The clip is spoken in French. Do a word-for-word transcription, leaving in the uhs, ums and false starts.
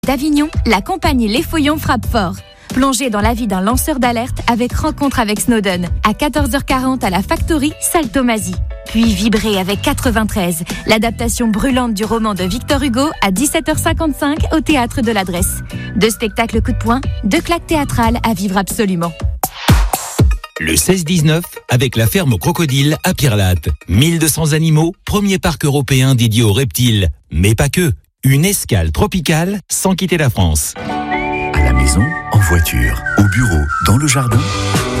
D'Avignon, la compagnie Les Feuillons frappe fort. Plongez dans la vie d'un lanceur d'alerte avec Rencontre avec Snowden à quatorze heures quarante à la Factory, salle Thomasy. Puis vibrez avec quatre-vingt-treize, l'adaptation brûlante du roman de Victor Hugo à dix-sept heures cinquante-cinq au Théâtre de l'Adresse. Deux spectacles coup de poing, deux claques théâtrales à vivre absolument. Le seize dix-neuf, avec la ferme Crocodile à Pierrelatte. mille deux cents animaux, premier parc européen dédié aux reptiles. Mais pas que. Une escale tropicale sans quitter la France. À la maison, en voiture, au bureau, dans le jardin.